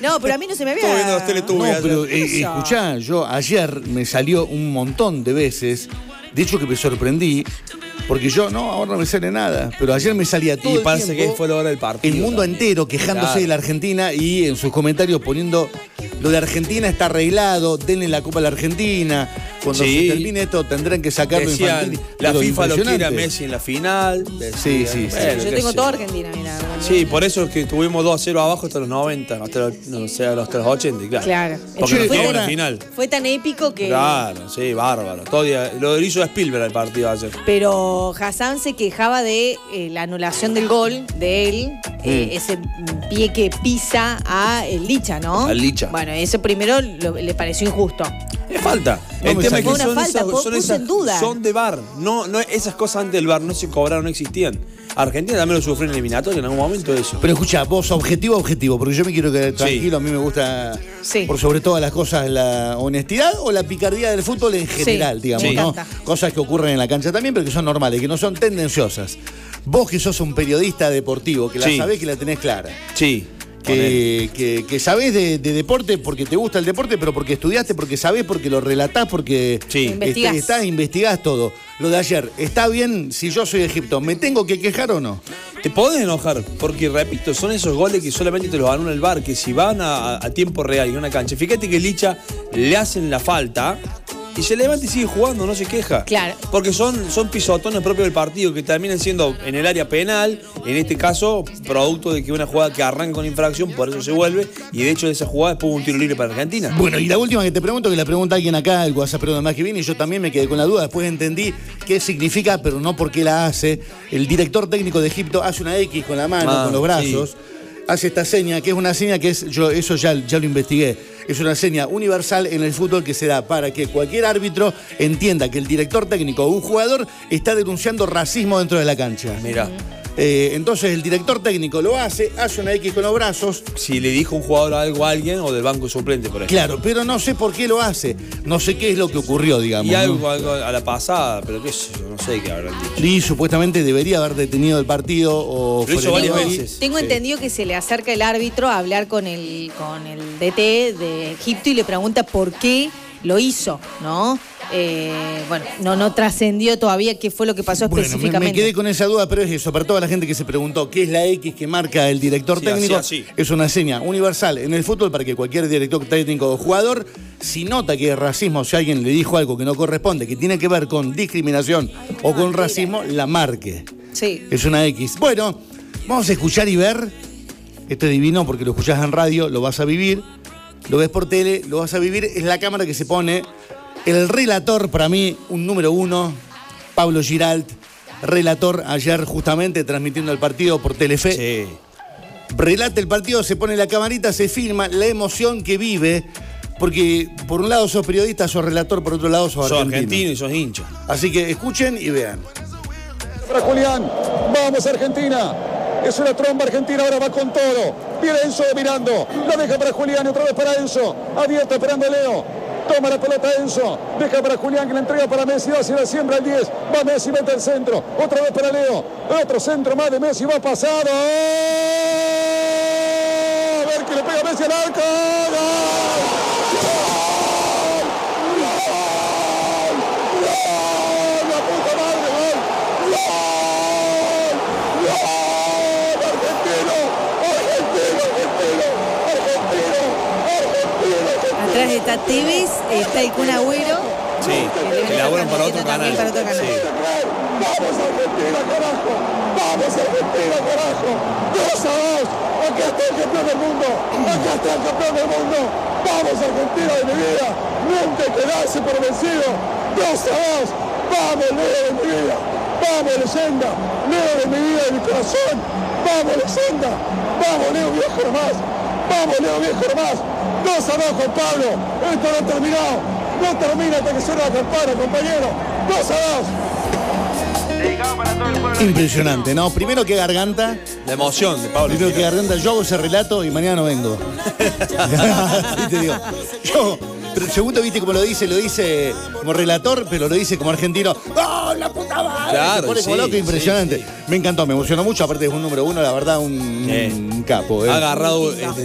No, pero a mí no se me había... Estuve viendo los Teletubbies. No, pero escuchá, yo ayer me salió un montón de veces. De hecho que me sorprendí. Porque yo, ahora no me sale nada. Pero ayer me salía todo Y el parece tiempo, que fue la hora del partido. el mundo entero quejándose de la Argentina y en sus comentarios poniendo lo de Argentina está arreglado, denle la Copa a la Argentina. Cuando se termine esto tendrán que sacarlo Infantino. La Pero FIFA lo quiere a impresionante. Messi en la final. Sí. Yo tengo toda Argentina, mira. Sí, por eso es que tuvimos 2-0 abajo hasta los 90, hasta los 80, Claro. Porque Che, nos quedó en ahora- la final. Fue tan épico que... Claro, sí, bárbaro. Lo hizo Spielberg el partido ayer. Pero Hassan se quejaba de la anulación del gol de él, ese pie que pisa a el Licha, ¿no? Al Licha. Bueno, eso primero le pareció injusto. Es falta. No El me tema es saques. que Fue una falta, puse en duda. son de VAR. No, esas cosas antes del VAR no se cobraron, no existían. Argentina también lo sufrió en eliminatoria en algún momento eso. Pero escucha, vos objetivo, porque yo me quiero quedar tranquilo, a mí me gusta, Sí. por sobre todas las cosas, la honestidad o la picardía del fútbol en general, digamos, me ¿no? encanta. Cosas que ocurren en la cancha también, pero que son normales, que no son tendenciosas. Vos que sos un periodista deportivo, que la Sí. sabés, que la tenés clara, Sí. que sabés de deporte porque te gusta el deporte, pero porque estudiaste, porque sabés, porque lo relatás, porque Sí. investigás todo. Lo de ayer, ¿está bien si yo soy de Egipto? ¿Me tengo que quejar o no? Te podés enojar, porque repito, son esos goles que solamente te los anula el VAR, que si van a tiempo real en una cancha, fíjate que Licha le hacen la falta y se levanta y sigue jugando, no se queja. Claro. Porque son pisotones propios del partido que terminan siendo en el área penal, en este caso, producto de que una jugada que arranca con infracción, por eso se vuelve, y de hecho de esa jugada después hubo un tiro libre para Argentina. Bueno, y la última que te pregunto, que la pregunta alguien acá, el WhatsApp, pero además que viene, y yo también me quedé con la duda, después entendí qué significa, pero no por qué la hace. El director técnico de Egipto hace una X con la mano, con los brazos, hace esta seña, que es una seña que eso ya lo investigué. Es una seña universal en el fútbol que se da para que cualquier árbitro entienda que el director técnico o un jugador está denunciando racismo dentro de la cancha. Mira, Entonces el director técnico lo hace una X con los brazos. si le dijo un jugador algo a alguien o del banco suplente, por ejemplo. Claro, pero no sé por qué lo hace. No sé qué es lo que ocurrió, digamos. Y ¿no? algo a la pasada, pero qué sé yo, no sé qué habrán dicho. Y supuestamente debería haber detenido el partido o Lo hizo frenado varias ahí. veces. Tengo Sí. entendido que se le acerca el árbitro a hablar con el DT de Egipto y le pregunta por qué lo hizo, ¿no? No trascendió todavía qué fue lo que pasó Bueno, específicamente. me quedé con esa duda, pero es eso. Para toda la gente que se preguntó qué es la X que marca el director Sí, técnico, así. es una seña universal en el fútbol para que cualquier director técnico o jugador, si nota que es racismo, si alguien le dijo algo que no corresponde, que tiene que ver con discriminación o con racismo, la marque. Sí. Es una X. Bueno, vamos a escuchar y ver. Esto es divino porque lo escuchás en radio, lo vas a vivir. Lo ves por tele, lo vas a vivir. Es la cámara que se pone. El relator, para mí, un número uno, Pablo Giralt, relator ayer justamente transmitiendo el partido por Telefe. Sí. Relata el partido, se pone la camarita, se filma la emoción que vive. Porque por un lado sos periodista, sos relator, por otro lado sos Sos argentino. argentino y sos hincha. Así que escuchen y vean. Para Julián, vamos Argentina, es una tromba Argentina, ahora va con todo, viene Enzo mirando, la deja para Julián y otra vez para Enzo, abierto esperando Leo, toma la pelota Enzo, deja para Julián que la entrega para Messi, hacia la siembra el 10, va Messi, mete el centro, otra vez para Leo, otro centro más de Messi, va pasado, a ver que le pega Messi al arco, Atrás está Tevez, está el Kun Agüero. Sí, que elaboran para otro canal. Para otro canal. Sí. ¡Vamos Argentina, carajo! ¡Vamos Argentina, carajo! 2-2. Aquí está el campeón del mundo. Aquí está el campeón del mundo. ¡Vamos Argentina de mi vida! Nunca quedarse por vencido. 2-2. ¡Vamos, Leo de mi vida! ¡Vamos, leyenda! ¡Leo de mi vida, de mi corazón! ¡Vamos, leyenda! ¡Vamos, Leo viejo nomás! ¡Vamos, Leo viejo nomás! 2-2, Juan Pablo. Esto no ha terminado. No termina hasta que suene la campana, compañero. 2-2. Impresionante, ¿no? Primero que garganta. La emoción de Pablo. Primero que garganta, yo hago ese relato y mañana no vengo. Así te digo. Pero segundo, viste cómo lo dice como relator, pero lo dice como argentino. ¡Oh, la puta madre! Claro, Se pone como sí, loco, impresionante. sí. Me encantó, me emocionó mucho, aparte es un número uno, la verdad, un capo. Ha agarrado